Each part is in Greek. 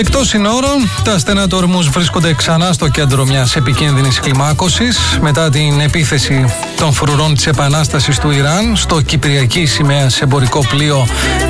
Εκτός συνόρων, τα στενά του Ορμούζ βρίσκονται ξανά στο κέντρο μιας επικίνδυνης κλιμάκωσης μετά την επίθεση των φρουρών της Επανάστασης του Ιράν στο κυπριακή σημαία εμπορικό πλοίο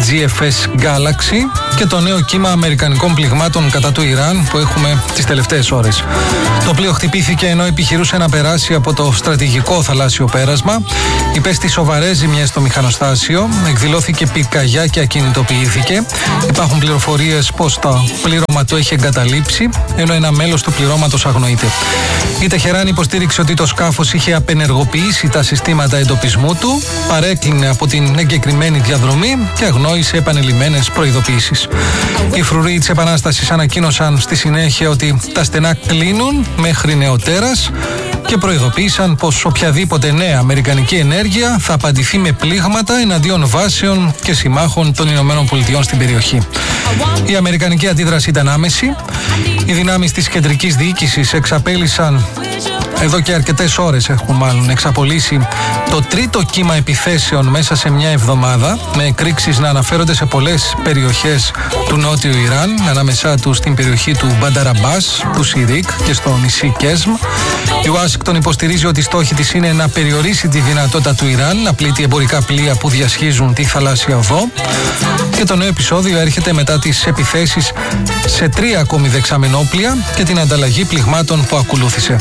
GFS Galaxy και το νέο κύμα αμερικανικών πληγμάτων κατά του Ιράν που έχουμε τις τελευταίες ώρες. Το πλοίο χτυπήθηκε ενώ επιχειρούσε να περάσει από το στρατηγικό θαλάσσιο πέρασμα. Υπέστη σοβαρές ζημιές στο μηχανοστάσιο, εκδηλώθηκε πυρκαγιά και ακινητοποιήθηκε. Υπάρχουν πληροφορίες πως το πλήρωμα του έχει εγκαταλείψει, ενώ ένα μέλος του πληρώματος αγνοείται. Η Τεχεράνη υποστήριξε ότι το σκάφος είχε απενεργοποιήσει τα συστήματα εντοπισμού του, παρέκλεινε από την εγκεκριμένη διαδρομή και αγνόησε επανειλημμένες προειδοποιήσεις. Οι φρουροί της Επανάστασης ανακοίνωσαν στη συνέχεια ότι τα στενά κλείνουν μέχρι νεοτέρας και προειδοποίησαν πως οποιαδήποτε νέα αμερικανική ενέργεια θα απαντηθεί με πλήγματα εναντίον βάσεων και συμμάχων των Ηνωμένων Πολιτειών στην περιοχή. Η αμερικανική αντίδραση ήταν άμεση. Οι δυνάμεις της κεντρικής διοίκησης εξαπέλυσαν, εδώ και αρκετές ώρες έχουν μάλλον εξαπολύσει, το τρίτο κύμα επιθέσεων μέσα σε μια εβδομάδα, με εκρήξεις να αναφέρονται σε πολλές περιοχές του νότιου Ιράν, ανάμεσά τους στην περιοχή του Μπανταραμπάς, του Σιρίκ και στο νησί Κέσμ. Η Ουάσιγκτον υποστηρίζει ότι η στόχη της είναι να περιορίσει τη δυνατότητα του Ιράν να πλήττει εμπορικά πλοία που διασχίζουν τη θαλάσσια οδό. Και το νέο επεισόδιο έρχεται μετά τις επιθέσεις σε 3 ακόμη δεξαμενόπλια και την ανταλλαγή πληγμάτων που ακολούθησε.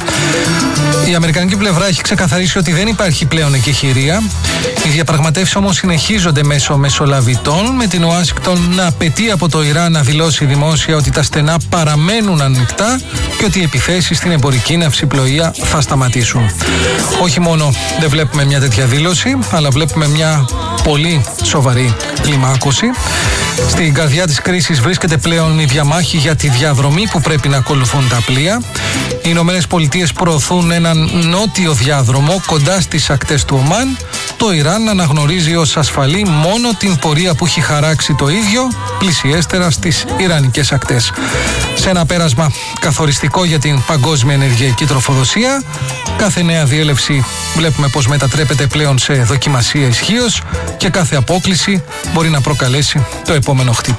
Η αμερικανική πλευρά έχει ξεκαθαρίσει ότι δεν υπάρχει πλέον εκεχηρία. Οι διαπραγματεύσεις όμως συνεχίζονται μέσω μεσολαβητών, με την Ουάσιγκτον να απαιτεί από το Ιράν να δηλώσει δημόσια ότι τα στενά παραμένουν ανοιχτά και ότι οι επιθέσεις στην εμπορική ναυσιπλοεία θα σταματήσουν. Όχι μόνο δεν βλέπουμε μια τέτοια δήλωση, αλλά βλέπουμε μια πολύ σοβαρή κλιμάκωση. Στην καρδιά της κρίσης βρίσκεται πλέον η διαμάχη για τη διαδρομή που πρέπει να ακολουθούν τα πλοία. Οι Ηνωμένες Πολιτείες προωθούν έναν νότιο διάδρομο κοντά στις ακτές του Ομάν. Το Ιράν αναγνωρίζει ως ασφαλή μόνο την πορεία που έχει χαράξει το ίδιο, πλησιέστερα στις ιρανικές ακτές. Σε ένα πέρασμα καθοριστικό για την παγκόσμια ενεργειακή τροφοδοσία, κάθε νέα διέλευση βλέπουμε πως μετατρέπεται πλέον σε δοκιμασία ισχύως και κάθε απόκλιση μπορεί να προκαλέσει το επόμενο χτύπημα.